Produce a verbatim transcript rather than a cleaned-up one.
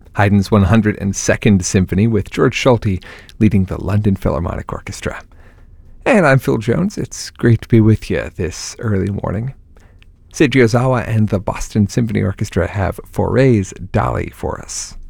Haydn's one hundred second Symphony with George Solti leading the London Philharmonic Orchestra. And I'm Phil Jones. It's great to be with you this early morning. Seiji Ozawa and the Boston Symphony Orchestra have Fauré's Dolly for us.